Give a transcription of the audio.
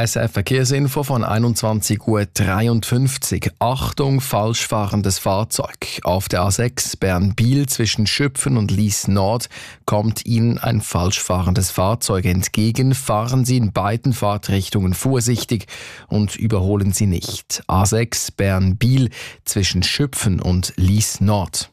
SF Verkehrsinfo von 21:53 Uhr. Achtung, falsch fahrendes Fahrzeug. Auf der A6 Bern-Biel zwischen Schüpfen und Lies Nord kommt Ihnen ein falsch fahrendes Fahrzeug entgegen. Fahren Sie in beiden Fahrtrichtungen vorsichtig und überholen Sie nicht. A6 Bern-Biel zwischen Schüpfen und Lies Nord.